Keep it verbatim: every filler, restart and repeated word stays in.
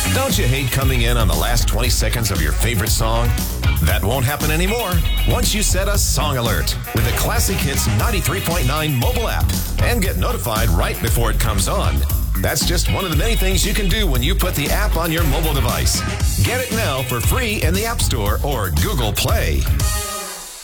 Don't you hate coming in on the last twenty seconds of your favorite song? That won't happen anymore once you set a song alert with the Classic Hits ninety-three point nine mobile app and get notified right before it comes on. That's just one of the many things you can do when you put the app on your mobile device. Get it now for free in the App Store or Google Play.